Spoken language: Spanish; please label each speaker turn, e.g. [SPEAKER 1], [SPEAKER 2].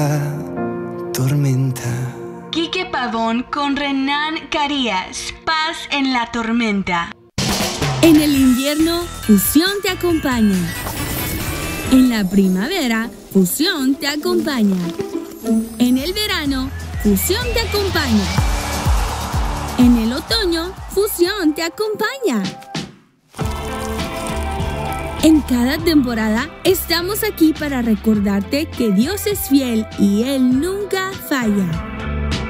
[SPEAKER 1] tormenta.
[SPEAKER 2] Quique Pavón con Renan Carías. Paz en la tormenta.
[SPEAKER 3] En el invierno, Fusión te acompaña. En la primavera, Fusión te acompaña. En el verano, Fusión te acompaña. En el otoño, Fusión te acompaña. En cada temporada estamos aquí para recordarte que Dios es fiel y Él nunca falla.